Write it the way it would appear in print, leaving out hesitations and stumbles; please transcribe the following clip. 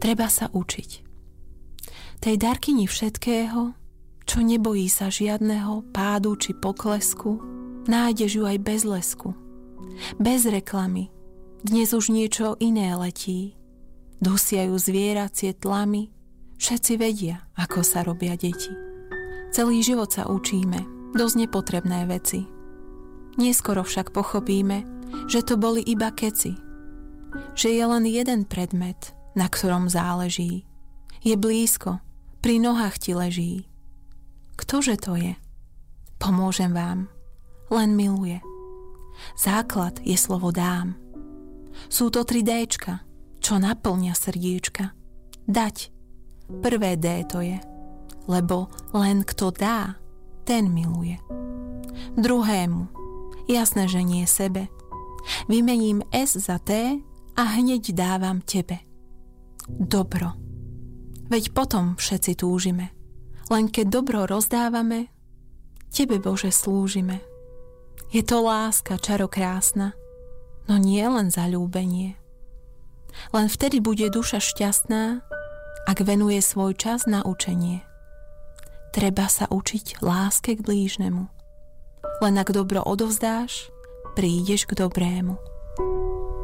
Treba sa učiť. Tej darkyni všetkého, čo nebojí sa žiadneho pádu či poklesku, nájdeš ju aj bez lesku. Bez reklamy. Dnes už niečo iné letí. Dusia ju zvieracie tlamy. Všetci vedia, ako sa robia deti. Celý život sa učíme, dosť nepotrebné veci. Neskoro však pochopíme, že to boli iba keci. Že je len jeden predmet, na ktorom záleží. Je blízko, pri nohách ti leží. Ktože to je? Pomôžem vám. Len miluje. Základ je slovo dám. Sú to 3 Dčka, čo naplňa srdiečka. Dať. Prvé D to je. Lebo len kto dá, ten miluje. Druhému. Jasné, že nie sebe. Vymením S za T a hneď dávam tebe. Dobro. Veď potom všetci túžime. Len keď dobro rozdávame, tebe, Bože, slúžime. Je to láska čarokrásna, no nie len zaľúbenie. Len vtedy bude duša šťastná, ak venuje svoj čas na učenie. Treba sa učiť láske k blížnemu. Len ak dobro odovzdáš, prídeš k dobrému.